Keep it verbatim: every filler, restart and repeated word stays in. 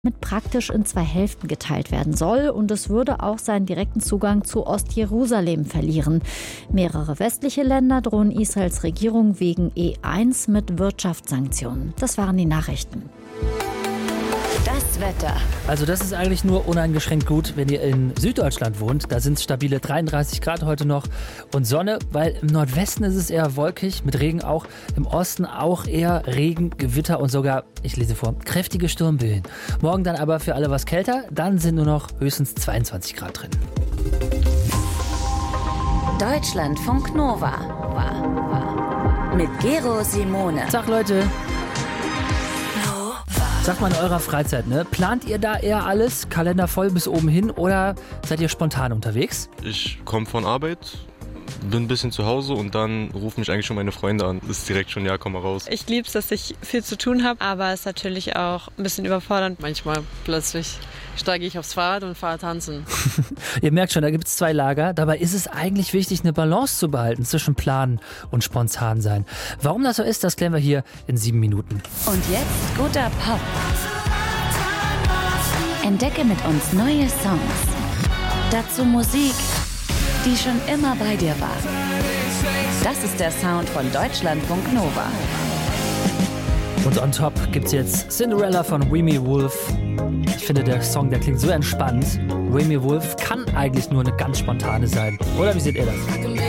mit praktisch in zwei Hälften geteilt werden soll und es würde auch seinen direkten Zugang zu Ostjerusalem verlieren. Mehrere westliche Länder drohen Israels Regierung wegen E eins mit Wirtschaftssanktionen. Das waren die Nachrichten. Das Wetter. Also das ist eigentlich nur uneingeschränkt gut, wenn ihr in Süddeutschland wohnt. Da sind es stabile dreiunddreißig Grad heute noch und Sonne, weil im Nordwesten ist es eher wolkig, mit Regen auch. Im Osten auch eher Regen, Gewitter und sogar, ich lese vor, kräftige Sturmböen. Morgen dann aber für alle was kälter, dann sind nur noch höchstens zweiundzwanzig Grad drin. Deutschlandfunk Nova. Mit Gero Simone. Tag Leute. Sagt mal in eurer Freizeit, ne? Plant ihr da eher alles, Kalender voll bis oben hin oder seid ihr spontan unterwegs? Ich komme von Arbeit, bin ein bisschen zu Hause und dann rufen mich eigentlich schon meine Freunde an. Das ist direkt schon, ja, komm mal raus. Ich liebe es, dass ich viel zu tun habe, aber es ist natürlich auch ein bisschen überfordernd. Manchmal plötzlich steige ich aufs Fahrrad und fahre tanzen. Ihr merkt schon, da gibt es zwei Lager. Dabei ist es eigentlich wichtig, eine Balance zu behalten zwischen Planen und spontan sein. Warum das so ist, das klären wir hier in sieben Minuten. Und jetzt guter Pop. Entdecke mit uns neue Songs. Dazu Musik, die schon immer bei dir war. Das ist der Sound von Deutschlandfunk Nova. Und on top gibt's jetzt Cinderella von Remy Wolf. Ich finde, der Song, der klingt so entspannt. Remy Wolf kann eigentlich nur eine ganz spontane sein. Oder wie seht ihr das?